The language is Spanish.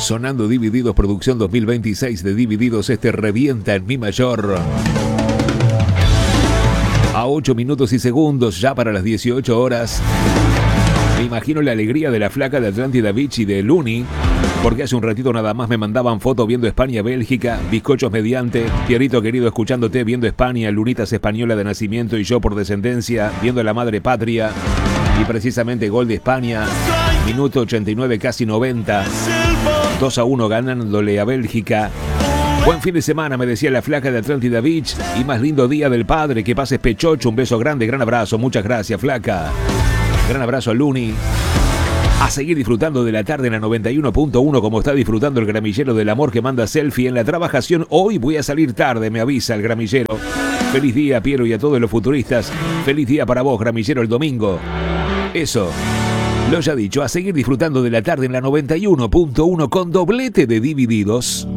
Sonando Divididos, producción 2026 de Divididos, este revienta en mi mayor. A 8 minutos y segundos, ya para las 18 horas. Me imagino la alegría de la flaca de Atlántida Beach y de Luni, porque hace un ratito nada más me mandaban fotos viendo España-Bélgica, bizcochos mediante, Pierrito querido escuchándote viendo España, Lunitas española de nacimiento y yo por descendencia, viendo la madre patria, y precisamente gol de España, minuto 89, casi 90, 2-1 ganándole a Bélgica. Buen fin de semana, me decía la flaca de Atlántida Beach, y más lindo día del padre, que pases pechocho, un beso grande, gran abrazo, muchas gracias flaca. Gran abrazo a Luni. A seguir disfrutando de la tarde en la 91.1 como está disfrutando el gramillero del amor que manda selfie en la trabajación. Hoy voy a salir tarde, me avisa el gramillero. Feliz día, Piero, y a todos los futuristas. Feliz día para vos, gramillero, el domingo. Eso, lo ya dicho, a seguir disfrutando de la tarde en la 91.1 con doblete de Divididos.